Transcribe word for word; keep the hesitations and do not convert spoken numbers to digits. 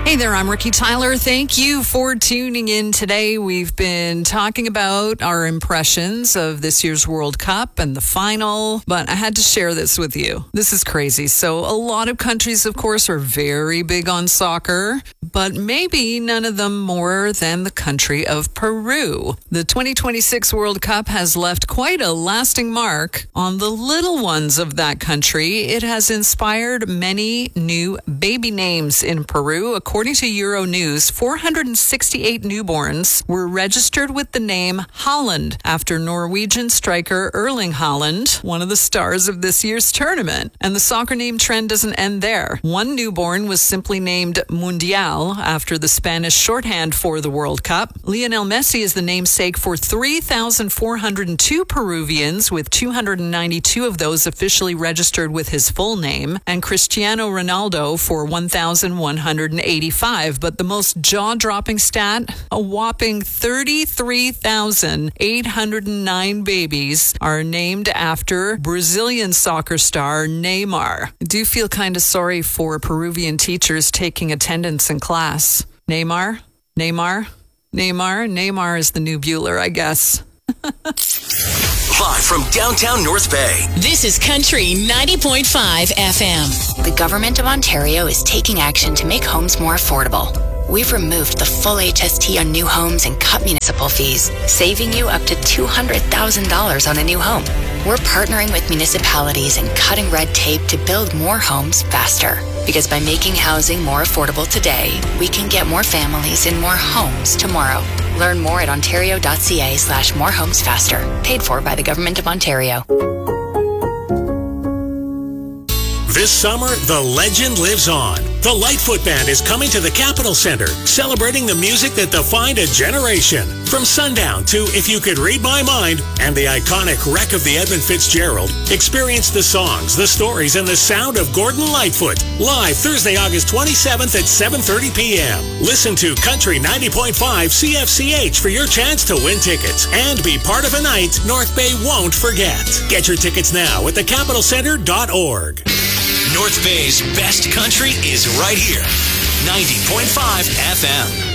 Hey there, I'm Ricky Tyler. Thank you for tuning in today. We've been talking about our impressions of this year's World Cup and the final, but I had to share this with you. This is crazy. So a lot of countries, of course, are very big on soccer, but maybe none of them more than the country of Peru. The twenty twenty-six World Cup has left quite a lasting mark on the little ones of that country. It has inspired many new baby names in Peru. According to Euronews, four hundred sixty-eight newborns were registered with the name Haaland after Norwegian striker Erling Haaland, one of the stars of this year's tournament. And the soccer name trend doesn't end there. One newborn was simply named Mundial after the Spanish shorthand for the World Cup. Lionel Messi is the namesake for three thousand four hundred two Peruvians, with two hundred ninety-two of those officially registered with his full name, and Cristiano Ronaldo for one thousand one hundred eighty-five. But the most jaw-dropping stat, a whopping thirty-three thousand eight hundred nine babies are named after Brazilian soccer star Neymar. I do feel kind of sorry for Peruvian teachers taking attendance in class. Neymar? Neymar? Neymar? Neymar is the new Bueller, I guess. Live from downtown North Bay. This is Country ninety point five F M. The Government of Ontario is taking action to make homes more affordable. We've removed the full H S T on new homes and cut municipal fees, saving you up to two hundred thousand dollars on a new home. We're partnering with municipalities and cutting red tape to build more homes faster. Because by making housing more affordable today, we can get more families in more homes tomorrow. Learn more at ontario.ca slash more homes faster. Paid for by the Government of Ontario. This summer, the legend lives on. The Lightfoot Band is coming to the Capitol Center, celebrating the music that defined a generation. From Sundown to If You Could Read My Mind and the iconic Wreck of the Edmund Fitzgerald, experience the songs, the stories, and the sound of Gordon Lightfoot. Live Thursday, August twenty-seventh at seven thirty p.m. Listen to Country ninety point five C F C H for your chance to win tickets and be part of a night North Bay won't forget. Get your tickets now at the capitol center dot org. North Bay's best country is right here. ninety point five F M.